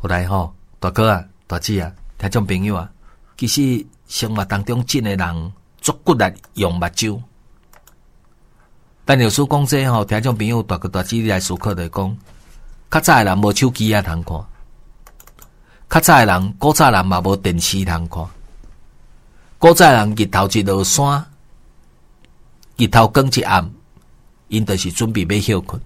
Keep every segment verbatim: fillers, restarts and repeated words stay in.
后来吼，大哥啊、大姐啊、听众朋友啊，其实生活当中真诶人足骨力用目睭。但有时讲这吼，听众朋友大哥大姐你来思考来讲，较早诶人无手机啊通看，较早诶人古早人嘛无电视通看，古早人日头一落山，日头光一暗，因就是准备要休困。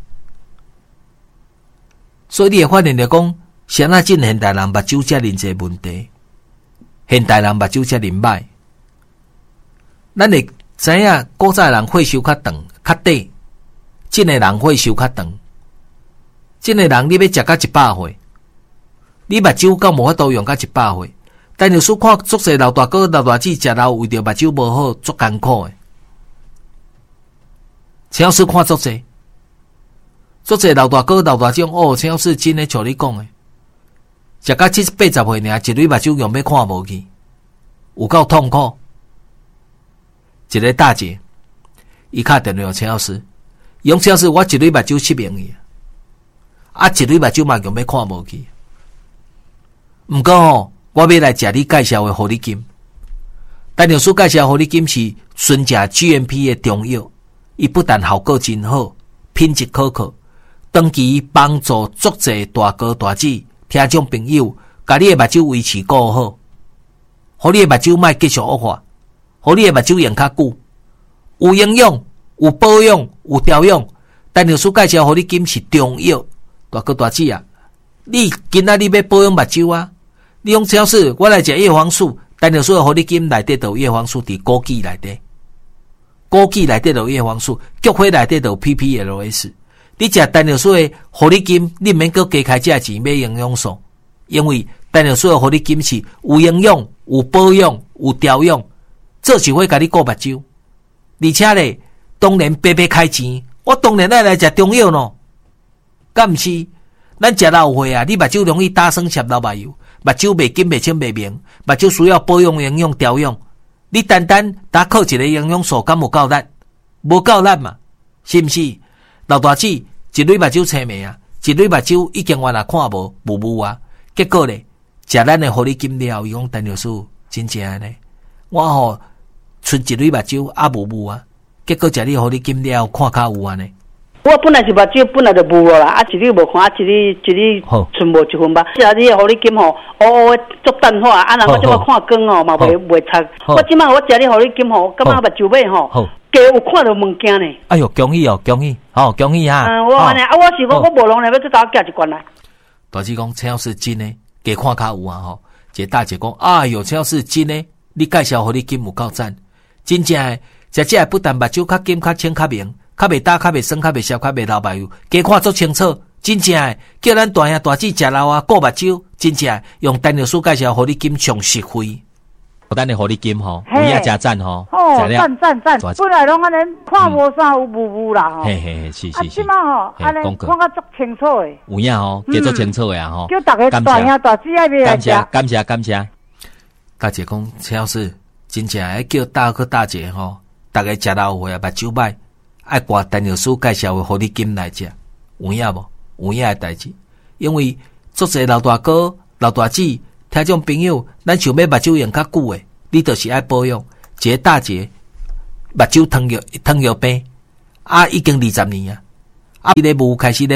所以你会发现来讲，谁那真现代人目睭遮尔济问题，现代人目睭遮尔歹。咱会知影古早人血收较长、较短，真诶人血收较长。真诶人你要食到一百岁，你目睭敢无法度用到一百岁？但有时看足侪老大哥、老大姐食老为着目睭无好，足艰苦诶。陈老师看足侪。做者老大哥、老大姐哦，陈老师真诶像你讲诶，食到七八十岁尔，一蕊目睭用要看无去，有够痛苦。一个大姐，伊敲电话陈老师，杨陈老师，我一蕊目睭失明去，啊，一蕊目睭嘛用要看无去。毋过吼，我要来食你介绍诶护理金。陈老师介绍护理金是纯正 G M P 诶中药，伊不但效果真好，品质可靠。长期帮助足侪大哥大姐、听众朋友，甲你诶目睭维持顾好，互你诶目睭莫继续恶化，互你诶目睭用较久，有营养、有保养、有调养。但老师介绍，互你金是中药，大哥大姐啊，你今仔日要保养目睭啊？你用超市，我来食叶黄素，但老师互你金内底有叶黄素伫枸杞内底，枸杞内底有叶黄素，菊花内底有 P P L S。你食单尿水的护理金，你免搁加开这钱买营养素，因为单尿水的护理金是有营养、有保养、有调养，这是会甲你顾目睭。而且咧，当然白白开钱，我当然爱来食中药咯。敢毋是？咱食老岁啊，你目睭容易打酸涩流目油，目睭袂金、袂清、袂明，目睭需要保养、营养、调养。你单单打靠一个营养素，敢有够力？无够力嘛？是毋是？老大姐一蕊目睭青眉啊，一蕊目睭已经原来看无无无啊，结果咧食咱的护理金了，伊讲陈老师真正呢，我吼剩一蕊目睭啊无无啊，结果食你护理金了看较有安尼。 我本来是目睭本来就无啦，啊一蕊无看，啊一蕊一蕊剩无一分吧。食你的护理金吼，乌乌的足淡化，啊若我即马看光哦，嘛袂袂擦。我即马我食你护理金吼，感觉目睭尾吼。加有看到物件呢？ 哎呦，恭喜哦，恭喜，好、哦，恭喜哈！ 嗯，我安尼、哦、啊，我是讲我无能力要去找寄一罐来。 大姐讲，陈老师真诶，加看较有啊吼。这大姐讲，哎呦，陈老师真诶，你介绍互你金有够赞，真正诶，食这不但目睭较金、较清、较明，较袂打、较袂酸、较袂涩、较袂流目油，加看足清楚，真正诶，叫咱大兄大姐食老啊，顾目睭，真正用陈老师介绍互你金上实惠。咱的护理金吼，有影真赞吼， 哦，赞赞赞！本来拢安尼看无啥有雾雾啦吼， 嘿嘿嘿，是是是。啊， 即马吼安尼看较足清楚诶， 有影吼，加足清楚诶啊吼。 叫大家大兄大姐爱来食， 感谢感谢。大姐讲，陈老师真正爱叫大哥大姐吼，大家食老岁啊，目睭歹，爱挂陈老师介绍诶护理金来食，有影无？有影诶代志，因为足侪老大哥、老大姐。听众朋友，咱想要目睭用较久诶，你就是爱保养。一个大姐目睭糖尿糖尿病，啊，已经二十年啊，啊，伊咧无开始咧。